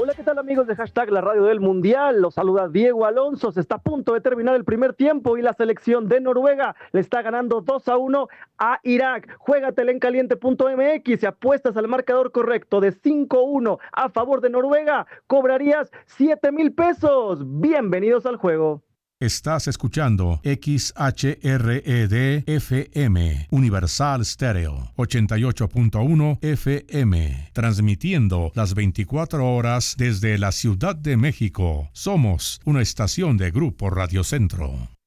Hola, ¿qué tal amigos de Hashtag La Radio del Mundial? Los saluda Diego Alonso. Se está a punto de terminar el primer tiempo y la selección de Noruega le está ganando 2-1 a Irak. Juégatela en caliente.mx. Si apuestas al marcador correcto de 5-1 a favor de Noruega, cobrarías 7,000 pesos. Bienvenidos al juego. Estás escuchando XHRED FM, Universal Stereo, 88.1 FM, transmitiendo las 24 horas desde la Ciudad de México. Somos una estación de Grupo Radio Centro.